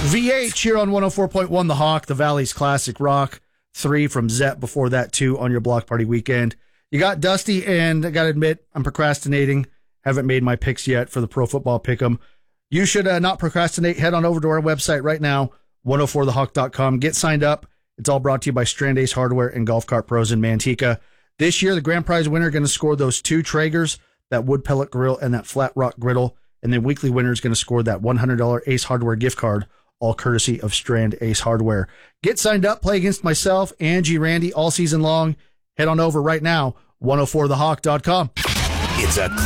VH here on 104.1 The Hawk, the Valley's Classic Rock. 3 from Zep, before that 2 on your block party weekend. You got Dusty, and I got to admit, I'm procrastinating. Haven't made my picks yet for the Pro Football Pick'em. You should not procrastinate. Head on over to our website right now, 104thehawk.com. Get signed up. It's all brought to you by Strand Ace Hardware and Golf Cart Pros in Manteca. This year, the grand prize winner is going to score those 2 Traegers, that wood pellet grill and that flat rock griddle. And then weekly winner is going to score that $100 Ace Hardware gift card, all courtesy of Strand Ace Hardware. Get signed up, play against myself, Angie, Randy, all season long. Head on over right now, 104thehawk.com. It's a